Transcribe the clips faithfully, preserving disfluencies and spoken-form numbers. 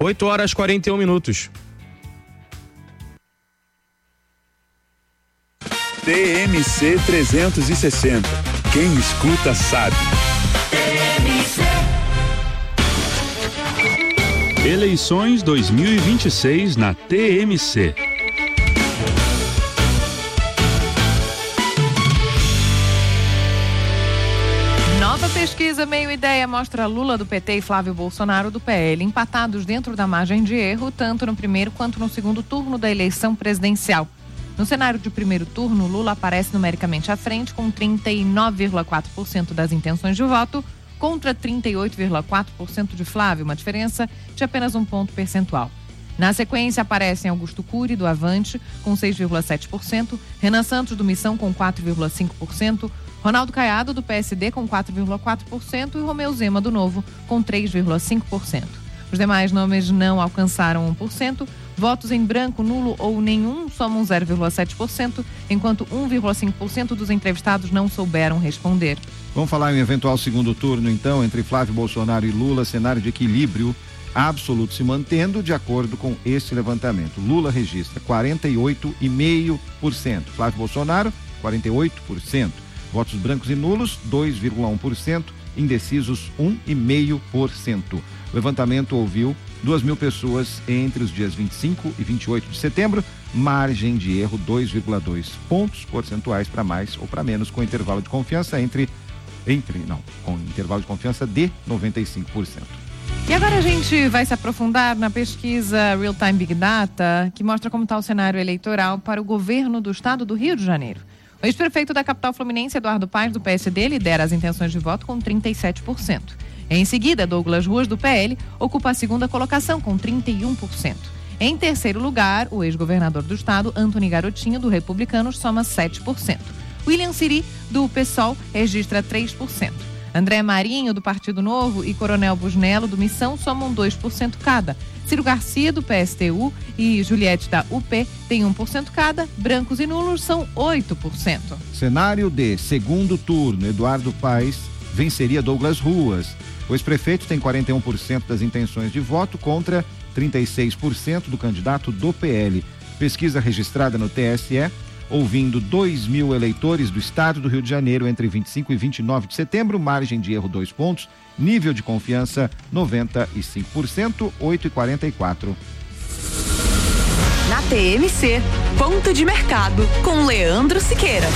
oito horas e quarenta e um minutos. T M C trezentos e sessenta. Quem escuta sabe. Eleições dois mil e vinte e seis na T M C. Nova pesquisa Meio Ideia mostra Lula do P T e Flávio Bolsonaro do P L empatados dentro da margem de erro, tanto no primeiro quanto no segundo turno da eleição presidencial. No cenário de primeiro turno, Lula aparece numericamente à frente com trinta e nove vírgula quatro por cento das intenções de voto contra trinta e oito vírgula quatro por cento de Flávio, uma diferença de apenas um ponto percentual. Na sequência, aparecem Augusto Cury, do Avante, com seis vírgula sete por cento, Renan Santos, do Missão, com quatro vírgula cinco por cento, Ronaldo Caiado, do P S D, com quatro vírgula quatro por cento e Romeu Zema, do Novo, com três vírgula cinco por cento. Os demais nomes não alcançaram um por cento. Votos em branco, nulo ou nenhum somam zero vírgula sete por cento, enquanto um vírgula cinco por cento dos entrevistados não souberam responder. Vamos falar em eventual segundo turno, então, entre Flávio Bolsonaro e Lula, cenário de equilíbrio absoluto se mantendo de acordo com este levantamento. Lula registra quarenta e oito vírgula cinco por cento, Flávio Bolsonaro, quarenta e oito por cento. Votos brancos e nulos, dois vírgula um por cento, indecisos, um vírgula cinco por cento. O levantamento ouviu duas mil pessoas entre os dias vinte e cinco e vinte e oito de setembro, margem de erro dois vírgula dois pontos percentuais para mais ou para menos, com intervalo de confiança entre, entre, não, com intervalo de confiança de noventa e cinco por cento. E agora a gente vai se aprofundar na pesquisa Real Time Big Data, que mostra como está o cenário eleitoral para o governo do estado do Rio de Janeiro. O ex-prefeito da capital fluminense, Eduardo Paes, do P S D, lidera as intenções de voto com trinta e sete por cento. Em seguida, Douglas Ruas, do P L, ocupa a segunda colocação com trinta e um por cento. Em terceiro lugar, o ex-governador do estado, Antony Garotinho, do Republicanos, soma sete por cento. William Siri, do PSOL, registra três por cento. André Marinho, do Partido Novo, e Coronel Busnello, do Missão, somam dois por cento cada. Ciro Garcia, do P S T U, e Juliette, da U P, têm um por cento cada. Brancos e nulos são oito por cento. Cenário de segundo turno, Eduardo Paes venceria Douglas Ruas. O ex-prefeito tem quarenta e um por cento das intenções de voto contra trinta e seis por cento do candidato do P L. Pesquisa registrada no T S E, ouvindo dois mil eleitores do estado do Rio de Janeiro entre vinte e cinco e vinte e nove de setembro, margem de erro dois pontos, nível de confiança noventa e cinco por cento, oito e quarenta e quatro. Na T M C, ponto de mercado com Leandro Siqueira.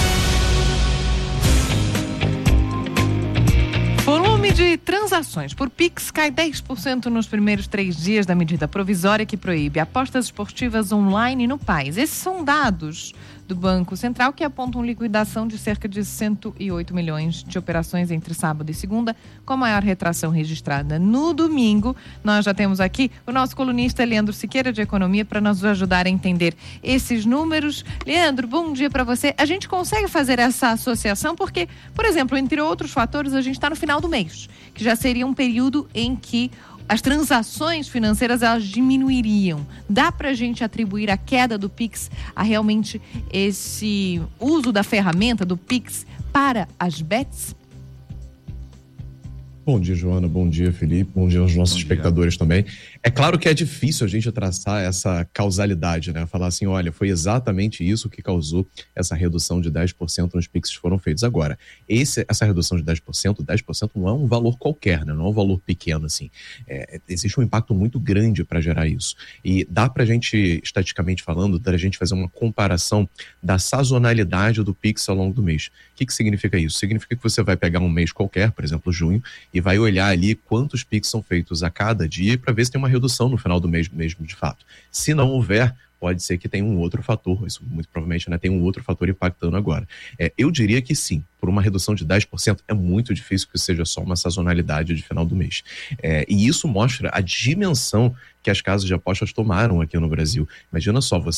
Volume de transações por Pix cai dez por cento nos primeiros três dias da medida provisória que proíbe apostas esportivas online no país. Esses são dados do Banco Central, que apontam liquidação de cerca de cento e oito milhões de operações entre sábado e segunda, com a maior retração registrada no domingo. Nós já temos aqui o nosso colunista Leandro Siqueira, de Economia, para nos ajudar a entender esses números. Leandro, bom dia para você. A gente consegue fazer essa associação porque, por exemplo, entre outros fatores, a gente está no final do mês, que já seria um período em que as transações financeiras elas diminuiriam. Dá para a gente atribuir a queda do Pix a realmente esse uso da ferramenta do Pix para as bets? Bom dia, Joana. Bom dia, Felipe. Bom dia aos nossos Bom espectadores dia. também. É claro que é difícil a gente traçar essa causalidade, né? Falar assim, olha, foi exatamente isso que causou essa redução de dez por cento nos Pix que foram feitos. Agora, esse, essa redução de dez por cento, dez por cento não é um valor qualquer, né? Não é um valor pequeno, assim. É, existe um impacto muito grande para gerar isso. E dá pra gente, estatisticamente falando, da gente fazer uma comparação da sazonalidade do Pix ao longo do mês. O que que significa isso? Significa que você vai pegar um mês qualquer, por exemplo, junho, e vai olhar ali quantos Pix são feitos a cada dia para ver se tem uma redução no final do mês mesmo, de fato. Se não houver, pode ser que tenha um outro fator, isso muito provavelmente, né, tem um outro fator impactando agora. É, eu diria que sim, por uma redução de dez por cento é muito difícil que seja só uma sazonalidade de final do mês. É, e isso mostra a dimensão que as casas de apostas tomaram aqui no Brasil. Imagina só, você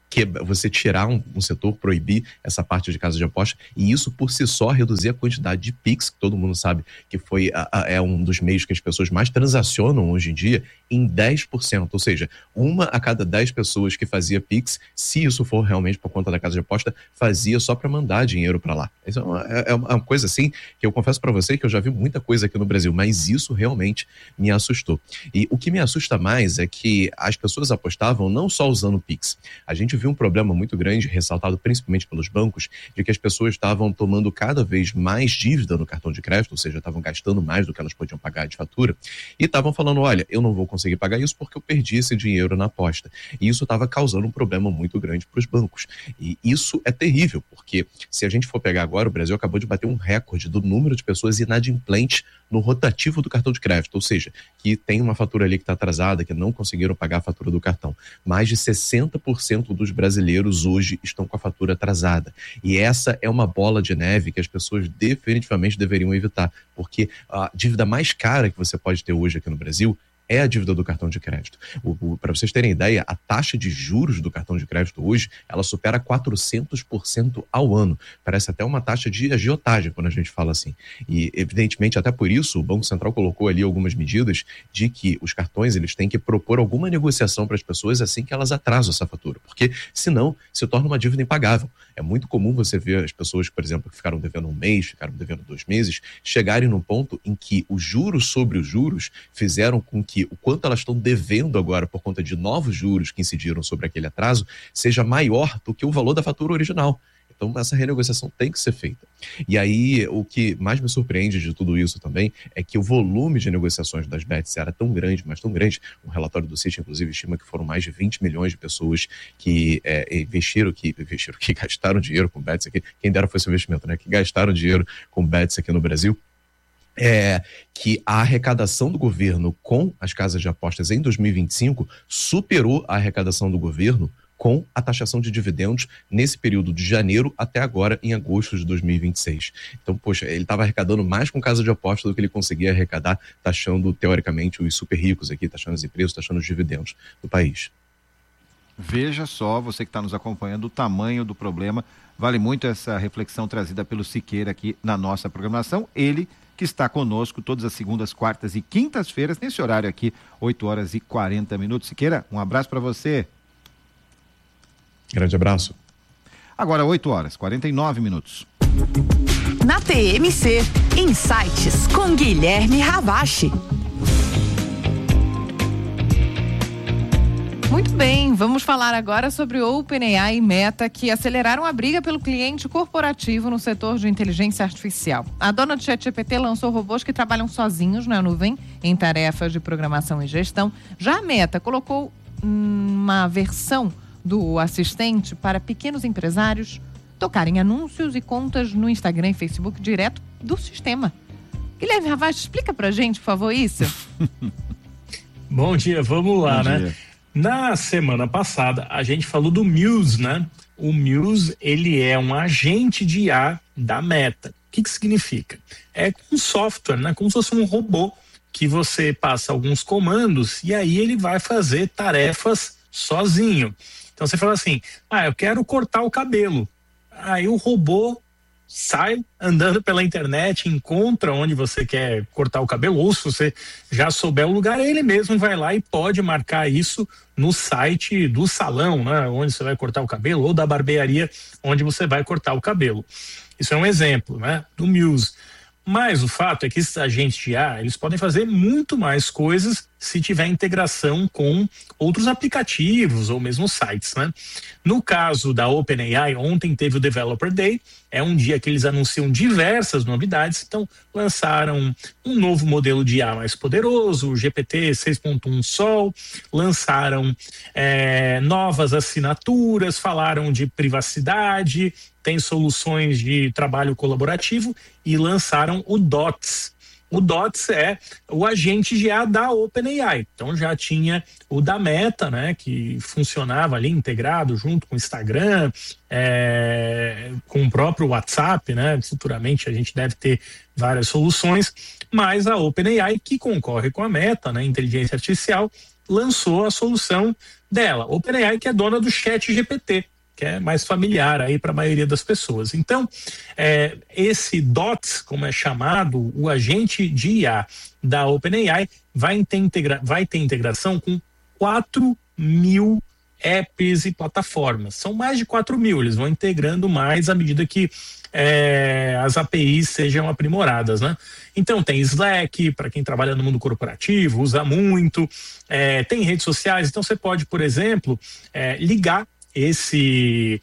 que você tirar um, um setor, proibir essa parte de casa de aposta, e isso por si só reduzir a quantidade de Pix, que todo mundo sabe que foi, a, a, é um dos meios que as pessoas mais transacionam hoje em dia, em dez por cento, ou seja, uma a cada dez pessoas que fazia Pix, se isso for realmente por conta da casa de aposta, fazia só para mandar dinheiro para lá. Isso é uma, é uma coisa assim, que eu confesso para você que eu já vi muita coisa aqui no Brasil, mas isso realmente me assustou. E o que me assusta mais é que as pessoas apostavam não só usando o Pix. A gente viu um problema muito grande, ressaltado principalmente pelos bancos, de que as pessoas estavam tomando cada vez mais dívida no cartão de crédito, ou seja, estavam gastando mais do que elas podiam pagar de fatura, e estavam falando, olha, eu não vou conseguir pagar isso porque eu perdi esse dinheiro na aposta. E isso estava causando um problema muito grande para os bancos. E isso é terrível, porque se a gente for pegar agora, o Brasil acabou de bater um recorde do número de pessoas inadimplentes no rotativo do cartão de crédito, ou seja, que tem uma fatura ali que está atrasada, que não conseguiram pagar a fatura do cartão. Mais de sessenta por cento dos brasileiros hoje estão com a fatura atrasada. E essa é uma bola de neve que as pessoas definitivamente deveriam evitar, porque a dívida mais cara que você pode ter hoje aqui no Brasil é a dívida do cartão de crédito. Para vocês terem ideia, a taxa de juros do cartão de crédito hoje, ela supera quatrocentos por cento ao ano. Parece até uma taxa de agiotagem quando a gente fala assim. E, evidentemente, até por isso, o Banco Central colocou ali algumas medidas de que os cartões, eles têm que propor alguma negociação para as pessoas assim que elas atrasam essa fatura, porque senão se torna uma dívida impagável. É muito comum você ver as pessoas, por exemplo, que ficaram devendo um mês, ficaram devendo dois meses, chegarem num ponto em que os juros sobre os juros fizeram com que o quanto elas estão devendo agora por conta de novos juros que incidiram sobre aquele atraso seja maior do que o valor da fatura original. Então, essa renegociação tem que ser feita. E aí, o que mais me surpreende de tudo isso também é que o volume de negociações das bets era tão grande, mas tão grande. Um relatório do Citi, inclusive, estima que foram mais de vinte milhões de pessoas que é, investiram, que investiram, que gastaram dinheiro com bets aqui. Quem dera foi esse investimento, né? Que gastaram dinheiro com bets aqui no Brasil. É, que a arrecadação do governo com as casas de apostas em dois mil e vinte e cinco superou a arrecadação do governo com a taxação de dividendos nesse período de janeiro até agora, em agosto de dois mil e vinte e seis. Então, poxa, ele estava arrecadando mais com casa de aposta do que ele conseguia arrecadar, taxando, teoricamente, os super ricos aqui, taxando as empresas, taxando os dividendos do país. Veja só, você que está nos acompanhando, o tamanho do problema. Vale muito essa reflexão trazida pelo Siqueira aqui na nossa programação. Ele que está conosco todas as segundas, quartas e quintas-feiras, nesse horário aqui, oito horas e quarenta minutos. Siqueira, um abraço para você. Grande abraço. Agora, oito horas, quarenta e nove minutos. Na T M C, Insights com Guilherme Ravache. Muito bem, vamos falar agora sobre OpenAI e Meta, que aceleraram a briga pelo cliente corporativo no setor de inteligência artificial. A dona do ChatGPT lançou robôs que trabalham sozinhos na nuvem em tarefas de programação e gestão. Já a Meta colocou uma versão do assistente para pequenos empresários tocarem anúncios e contas no Instagram e Facebook direto do sistema. Guilherme Ravache, explica pra gente, por favor, isso. Bom dia, vamos lá, Bom né? dia. Na semana passada, a gente falou do Muse, né? O Muse, ele é um agente de I A da Meta. O que que significa? É um software, né? Como se fosse um robô que você passa alguns comandos e aí ele vai fazer tarefas sozinho. Então você fala assim, ah, eu quero cortar o cabelo. Aí o robô sai andando pela internet, encontra onde você quer cortar o cabelo, ou se você já souber o lugar, ele mesmo vai lá e pode marcar isso no site do salão, né, onde você vai cortar o cabelo, ou da barbearia onde você vai cortar o cabelo. Isso é um exemplo, né, do Muse. Mas o fato é que esses agentes de I A, eles podem fazer muito mais coisas se tiver integração com outros aplicativos ou mesmo sites, né? No caso da OpenAI, ontem teve o Developer Day, é um dia que eles anunciam diversas novidades, então lançaram um novo modelo de I A mais poderoso, o G P T seis ponto um Sol, lançaram é, novas assinaturas, falaram de privacidade, tem soluções de trabalho colaborativo e lançaram o Dots, O DOTS é o agente G A da OpenAI. Então já tinha o da Meta, né, que funcionava ali integrado junto com o Instagram, é, com o próprio WhatsApp, né? Futuramente a gente deve ter várias soluções, mas a OpenAI, que concorre com a Meta, né, inteligência artificial, lançou a solução dela. OpenAI, que é dona do ChatGPT, que é mais familiar aí para a maioria das pessoas. Então, é, esse DOTS, como é chamado, o agente de I A da OpenAI, vai ter, integra- vai ter integração com quatro mil apps e plataformas. São mais de quatro mil, eles vão integrando mais à medida que é, as A P Is sejam aprimoradas, né? Então tem Slack, para quem trabalha no mundo corporativo, usa muito, é, tem redes sociais, então você pode, por exemplo, é, ligar esse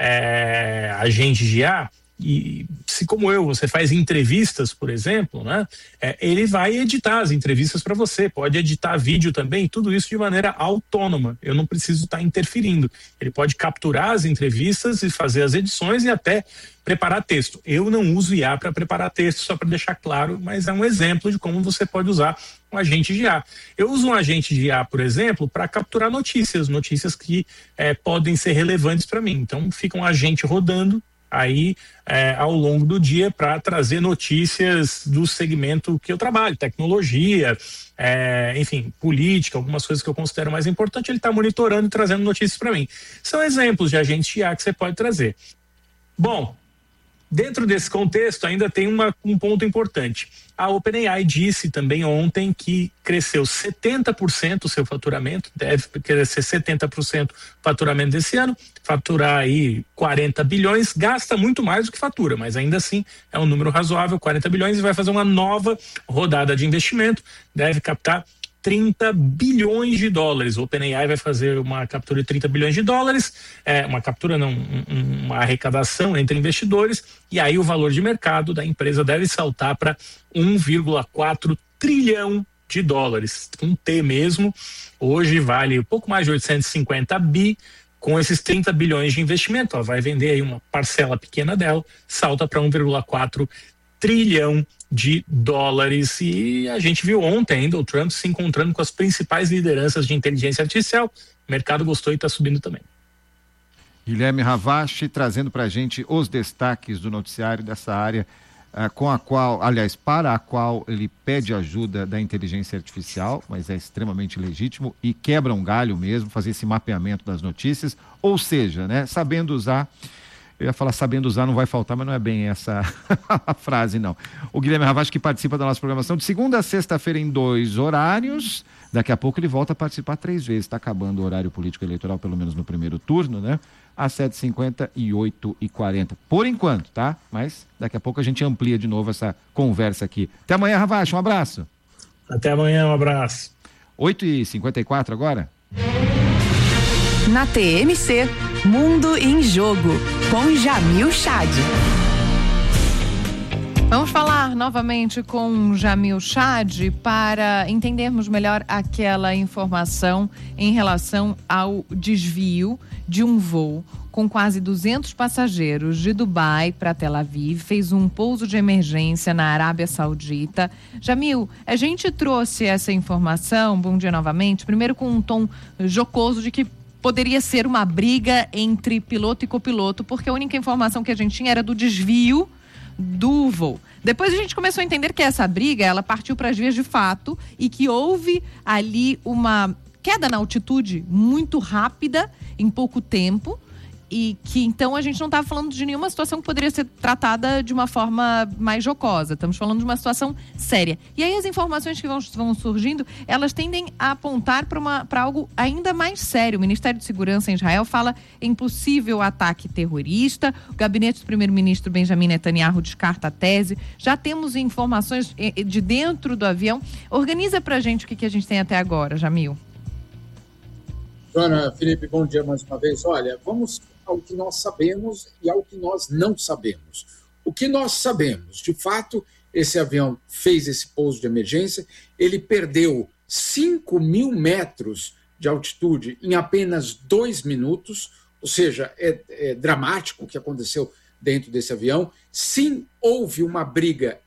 é, agente de I A, e se como eu, você faz entrevistas, por exemplo, né, é, ele vai editar as entrevistas para você, pode editar vídeo também, tudo isso de maneira autônoma, eu não preciso estar interferindo, ele pode capturar as entrevistas e fazer as edições e até preparar texto. Eu não uso I A para preparar texto, só para deixar claro, mas é um exemplo de como você pode usar um agente de I A. Eu uso um agente de I A, por exemplo, para capturar notícias, notícias que é, podem ser relevantes para mim. Então fica um agente rodando aí é, ao longo do dia para trazer notícias do segmento que eu trabalho, tecnologia, é, enfim, política, algumas coisas que eu considero mais importantes, ele está monitorando e trazendo notícias para mim. São exemplos de agentes de I A que você pode trazer. Bom, dentro desse contexto ainda tem uma, um ponto importante. A OpenAI disse também ontem que cresceu setenta por cento o seu faturamento, deve crescer setenta por cento o faturamento desse ano, faturar aí quarenta bilhões, gasta muito mais do que fatura, mas ainda assim é um número razoável, quarenta bilhões, e vai fazer uma nova rodada de investimento, deve captar trinta bilhões de dólares. O OpenAI vai fazer uma captura de trinta bilhões de dólares, é, uma captura não, um, uma arrecadação entre investidores, e aí o valor de mercado da empresa deve saltar para um vírgula quatro trilhão de dólares, um T mesmo. Hoje vale um pouco mais de oitocentos e cinquenta bi, com esses trinta bilhões de investimento, ela vai vender aí uma parcela pequena dela, salta para um vírgula quatro trilhão de dólares. E a gente viu ontem ainda o Trump se encontrando com as principais lideranças de inteligência artificial. O mercado gostou e está subindo também. Guilherme Ravache trazendo para a gente os destaques do noticiário dessa área, uh, com a qual, aliás, para a qual ele pede ajuda da inteligência artificial, mas é extremamente legítimo e quebra um galho mesmo, fazer esse mapeamento das notícias, ou seja, né, sabendo usar. Eu ia falar sabendo usar, não vai faltar, mas não é bem essa a frase, não. O Guilherme Ravache, que participa da nossa programação de segunda a sexta-feira em dois horários. Daqui a pouco ele volta a participar três vezes. Está acabando o horário político eleitoral, pelo menos no primeiro turno, né? Às sete e cinquenta e oito e quarenta. Por enquanto, tá? Mas daqui a pouco a gente amplia de novo essa conversa aqui. Até amanhã, Ravache. Um abraço. Até amanhã, um abraço. oito e cinquenta e quatro agora. Na T M C, Mundo em Jogo, com Jamil Chad. Vamos falar novamente com Jamil Chad para entendermos melhor aquela informação em relação ao desvio de um voo com quase duzentos passageiros de Dubai para Tel Aviv, fez um pouso de emergência na Arábia Saudita. Jamil, a gente trouxe essa informação, bom dia novamente, primeiro com um tom jocoso de que poderia ser uma briga entre piloto e copiloto, porque a única informação que a gente tinha era do desvio do voo. Depois a gente começou a entender que essa briga, ela partiu para as vias de fato e que houve ali uma queda na altitude muito rápida, em pouco tempo, e que então a gente não estava falando de nenhuma situação que poderia ser tratada de uma forma mais jocosa. Estamos falando de uma situação séria. E aí as informações que vão, vão surgindo, elas tendem a apontar para algo ainda mais sério. O Ministério de Segurança em Israel fala em possível ataque terrorista. O gabinete do primeiro-ministro Benjamin Netanyahu descarta a tese. Já temos informações de dentro do avião. Organiza para a gente o que, que a gente tem até agora, Jamil. Joana, Felipe, bom dia mais uma vez. Olha, vamos ao que nós sabemos e ao que nós não sabemos. O que nós sabemos, de fato, esse avião fez esse pouso de emergência, ele perdeu cinco mil metros de altitude em apenas dois minutos, ou seja, é, é dramático o que aconteceu dentro desse avião. Sim, houve uma briga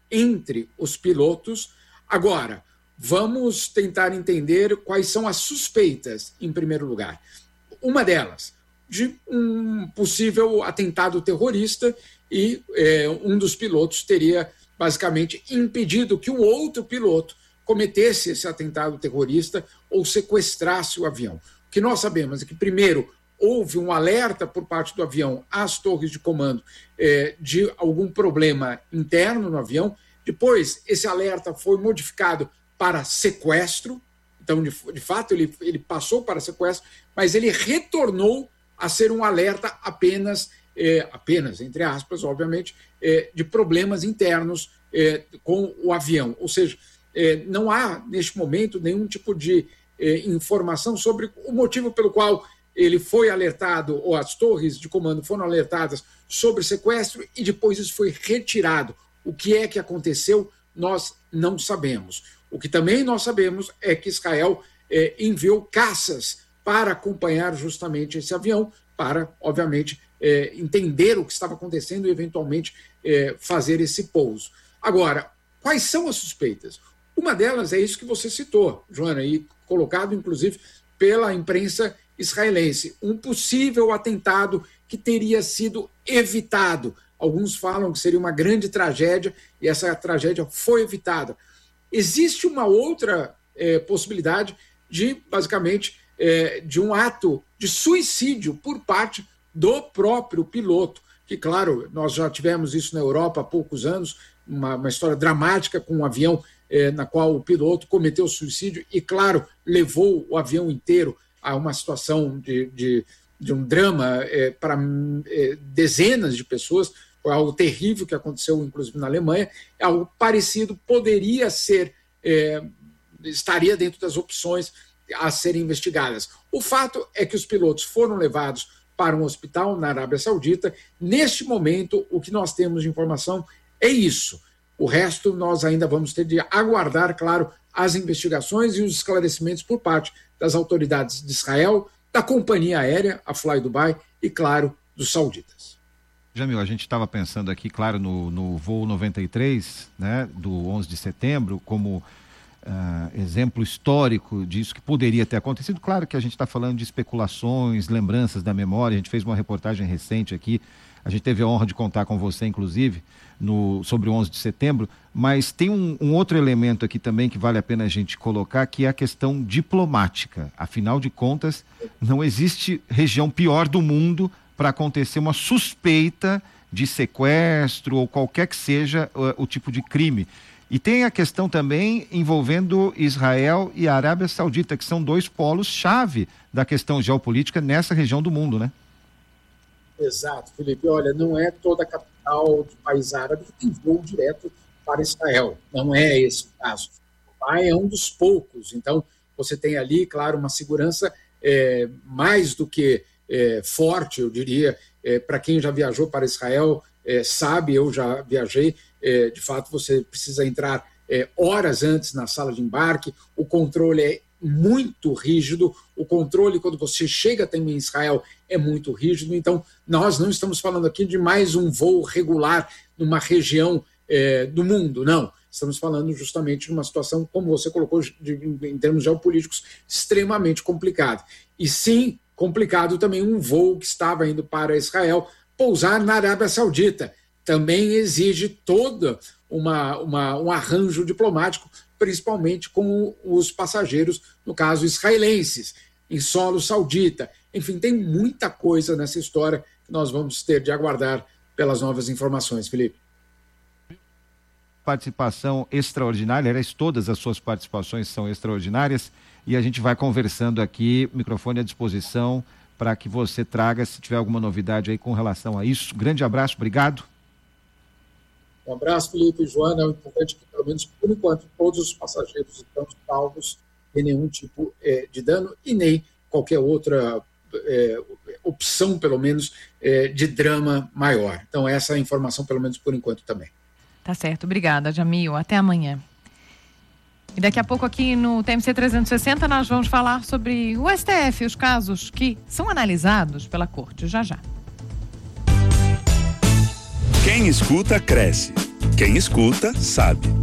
entre os pilotos. Agora, vamos tentar entender quais são as suspeitas, em primeiro lugar. Uma delas, de um possível atentado terrorista, e é, um dos pilotos teria basicamente impedido que o outro piloto cometesse esse atentado terrorista ou sequestrasse o avião. O que nós sabemos é que, primeiro, houve um alerta por parte do avião às torres de comando é, de algum problema interno no avião. Depois, esse alerta foi modificado para sequestro. Então, de, de fato, ele, ele passou para sequestro, mas ele retornou a ser um alerta apenas, é, apenas entre aspas, obviamente, é, de problemas internos é, com o avião. Ou seja, é, não há, neste momento, nenhum tipo de é, informação sobre o motivo pelo qual ele foi alertado, ou as torres de comando foram alertadas sobre sequestro, e depois isso foi retirado. O que é que aconteceu, nós não sabemos. O que também nós sabemos é que Israel é, enviou caças para acompanhar justamente esse avião, para, obviamente, é, entender o que estava acontecendo e, eventualmente, é, fazer esse pouso. Agora, quais são as suspeitas? Uma delas é isso que você citou, Joana, e colocado, inclusive, pela imprensa israelense. Um possível atentado que teria sido evitado. Alguns falam que seria uma grande tragédia, e essa tragédia foi evitada. Existe uma outra é, possibilidade de, basicamente, é, de um ato de suicídio por parte do próprio piloto, que, claro, nós já tivemos isso na Europa há poucos anos, uma, uma história dramática com um avião é, na qual o piloto cometeu suicídio e, claro, levou o avião inteiro a uma situação de, de, de um drama é, para é, dezenas de pessoas. Foi algo terrível que aconteceu, inclusive, na Alemanha. Algo parecido poderia ser, é, estaria dentro das opções a serem investigadas. O fato é que os pilotos foram levados para um hospital na Arábia Saudita. Neste momento, o que nós temos de informação é isso. O resto nós ainda vamos ter de aguardar, claro, as investigações e os esclarecimentos por parte das autoridades de Israel, da companhia aérea, a Fly Dubai, e, claro, dos sauditas. Jamil, a gente estava pensando aqui, claro, no, no voo noventa e três, né, do onze de setembro, como uh, exemplo histórico disso que poderia ter acontecido. Claro que a gente está falando de especulações, lembranças da memória. A gente fez uma reportagem recente aqui, a gente teve a honra de contar com você, inclusive, no, sobre o onze de setembro, mas tem um, um outro elemento aqui também que vale a pena a gente colocar, que é a questão diplomática. Afinal de contas, não existe região pior do mundo para acontecer uma suspeita de sequestro ou qualquer que seja o, o tipo de crime. E tem a questão também envolvendo Israel e a Arábia Saudita, que são dois polos-chave da questão geopolítica nessa região do mundo, né? Exato, Felipe. Olha, não é toda a capital do país árabe que tem voo direto para Israel. Não é esse o caso. Dubai é um dos poucos. Então, você tem ali, claro, uma segurança é, mais do que É, forte, eu diria, é, para quem já viajou para Israel, é, sabe, eu já viajei, é, de fato você precisa entrar é, horas antes na sala de embarque, o controle é muito rígido, o controle quando você chega também em Israel é muito rígido, então nós não estamos falando aqui de mais um voo regular numa região é, do mundo, não. Estamos falando justamente de uma situação, como você colocou, de, em termos geopolíticos, extremamente complicada. E sim, complicado também um voo que estava indo para Israel pousar na Arábia Saudita. Também exige todo uma, uma, um arranjo diplomático, principalmente com os passageiros, no caso israelenses, em solo saudita. Enfim, tem muita coisa nessa história que nós vamos ter de aguardar pelas novas informações, Felipe. Participação extraordinária, aliás, todas as suas participações são extraordinárias. E a gente vai conversando aqui, microfone à disposição, para que você traga, se tiver alguma novidade aí com relação a isso. Grande abraço, obrigado. Um abraço, Felipe e Joana. É importante que, pelo menos por enquanto, todos os passageiros estão salvos, sem nenhum tipo é, de dano e nem qualquer outra é, opção, pelo menos, é, de drama maior. Então, essa é a informação, pelo menos por enquanto, também. Tá certo. Obrigada, Jamil. Até amanhã. E daqui a pouco aqui no T M C trezentos e sessenta nós vamos falar sobre o S T F, os casos que são analisados pela Corte. Já já. Quem escuta, cresce. Quem escuta, sabe.